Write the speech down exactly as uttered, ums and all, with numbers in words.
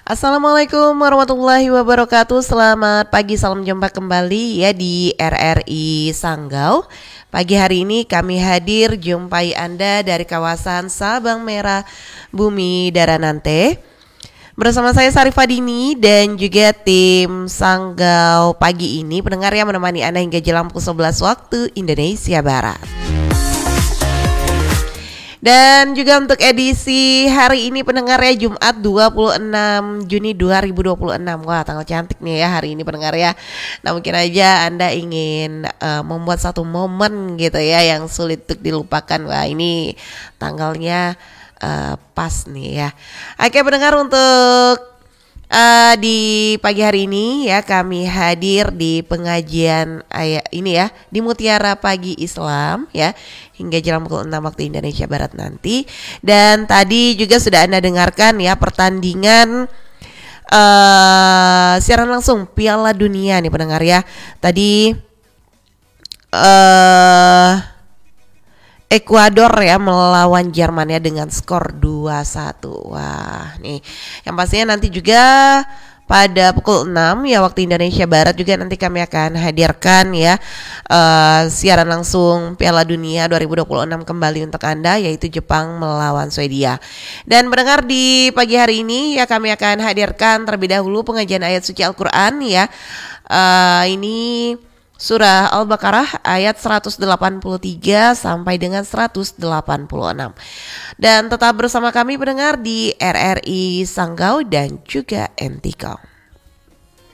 Assalamualaikum warahmatullahi wabarakatuh. Selamat pagi, salam jumpa kembali ya di R R I Sanggau. Pagi hari ini kami hadir jumpai Anda dari kawasan Sabang Merah Bumi Daranante. Bersama saya Sarifah Dini dan juga tim Sanggau pagi ini, pendengar yang menemani Anda hingga jelang pukul sebelas waktu Indonesia Barat. Dan juga untuk edisi hari ini pendengar ya, Jumat dua puluh enam Juni dua ribu dua puluh enam. Wah, tanggal cantik nih ya hari ini pendengar ya. Nah, mungkin aja Anda ingin uh, membuat satu momen gitu ya yang sulit untuk dilupakan. Wah, ini tanggalnya uh, pas nih ya. Oke pendengar, untuk Uh, di pagi hari ini ya kami hadir di pengajian ayat ini ya di Mutiara Pagi Islam ya hingga jam pukul enam waktu Indonesia Barat nanti. Dan tadi juga sudah Anda dengarkan ya pertandingan uh, siaran langsung Piala Dunia nih pendengar ya. Tadi uh, Ekuador ya melawan Jerman ya dengan skor dua satu. Wah, nih yang pastinya nanti juga pada pukul enam ya waktu Indonesia Barat juga nanti kami akan hadirkan ya uh, siaran langsung Piala Dunia dua ribu dua puluh enam kembali untuk Anda, yaitu Jepang melawan Swedia. Dan mendengar di pagi hari ini ya kami akan hadirkan terlebih dahulu pengajian ayat suci Al-Qur'an ya. Uh, ini Surah Al-Baqarah ayat seratus delapan puluh tiga sampai dengan seratus delapan puluh enam. Dan tetap bersama kami pendengar di R R I Sanggau dan juga N T K O M.